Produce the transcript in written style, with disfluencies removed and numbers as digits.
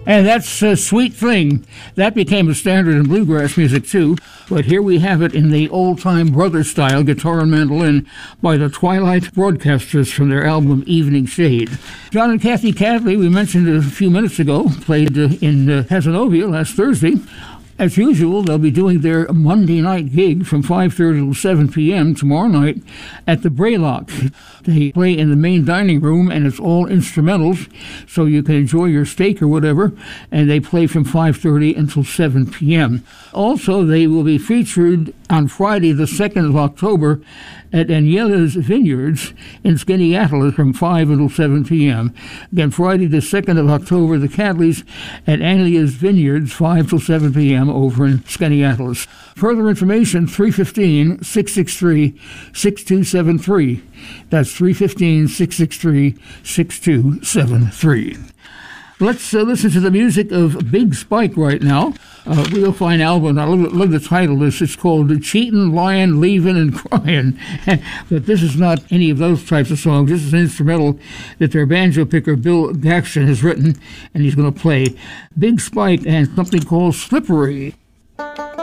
And that's Sweet Thing. That became a standard in bluegrass music, too. But here we have it in the old-time brother style, guitar and mandolin, by the Twilight Broadcasters from their album Evening Shade. John and Kathy Cadley, we mentioned a few minutes ago, played in Cazenovia last Thursday. As usual, they'll be doing their Monday night gig from 5:30 to 7 p.m. tomorrow night at the Braylock. They play in the main dining room, and it's all instrumentals, so you can enjoy your steak or whatever, and they play from 5:30 until 7 p.m. Also, they will be featured on Friday, the 2nd of October, at Aniela's Vineyards in Skaneateles from 5 until 7 p.m. Again, Friday, the 2nd of October, the Cadleys at Aniela's Vineyards, 5 till 7 p.m. over in Skaneateles. Further information, 315-663-6273. That's 315-663-6273. Let's listen to the music of Big Spike right now. Real fine album. I love the title. It's called Cheatin', Lyin', Leavin', and Cryin'. But this is not any of those types of songs. This is an instrumental that their banjo picker, Bill Gaxton, has written, and he's going to play Big Spike and something called Slippery.